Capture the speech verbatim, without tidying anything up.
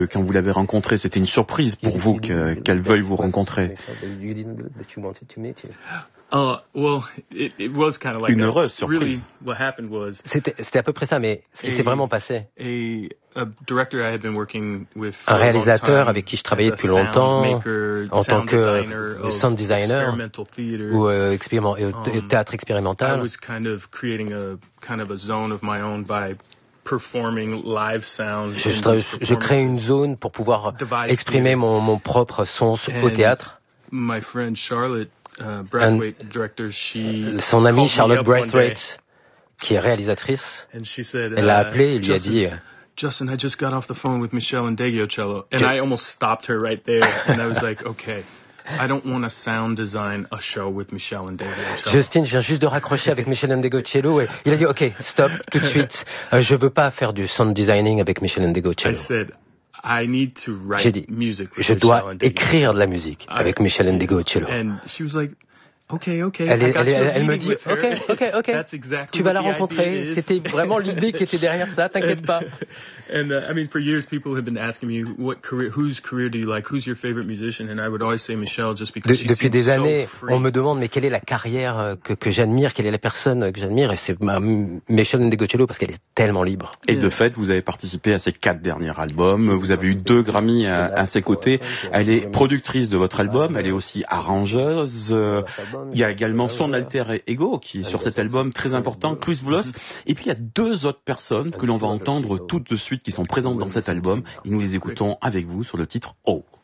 quand vous l'avez rencontrée, c'était une surprise pour vous que, qu'elle veuille vous rencontrer. Uh, well, it, it was kind of like Une a, heureuse surprise. Really, what happened was C'était, c'était à peu près ça, mais ce qui s'est vraiment passé. A, a director I had been working with Un réalisateur avec qui je travaillais depuis longtemps en tant que sound designer ou euh, expériment, euh, um, théâtre expérimental. I was kind of creating a kind of a zone of my own by performing live sound. Je, je, je crée une zone pour pouvoir exprimer mon, mon propre son au théâtre. My friend Charlotte, uh, Brathwaite, director, she son amie Charlotte Brathwaite, qui est réalisatrice, said, elle l'a appelé et lui Justin, a dit Justin, I just got off the phone with Michel Ndegeocello. And I almost stopped her right there. And I was like, okay, I don't want to sound design a show with Michel Ndegeocello. Justin, je viens juste de raccrocher avec Michel Ndegeocello et il a dit, ok, stop, tout de suite. Euh, je veux pas faire du sound designing avec Michel Ndegeocello. I said, I need to write J'ai dit, music with je dois Michel écrire de la musique avec I, Michel Ndegeocello. And she was like, okay, okay. Elle, est, I got elle, you a elle, elle me meeting dit, with her. ok, ok, ok. That's exactly tu vas what la the rencontrer. idea is. C'était vraiment l'idée qui était derrière ça. T'inquiète pas. And uh, I mean, for years, people have been asking me, what career, whose career do you like? Who's your favorite musician? And I would always say Michel, just because De, she depuis seems des années, so free. on me demande mais quelle est la carrière que, que j'admire, quelle est la personne que j'admire, et c'est ma, Michel Ndegeocello parce qu'elle est tellement libre. Et de fait, vous avez participé à ses quatre derniers albums. Vous avez eu deux Grammy à, à ses côtés. Elle est productrice de votre album. Elle est aussi arrangeuse. Il y a également son alter ego qui est sur cet album très important, Chris Volos. Et puis il y a deux autres personnes que l'on va entendre tout de suite qui sont présentes dans cet album. Et nous les écoutons avec vous sur le titre Oh.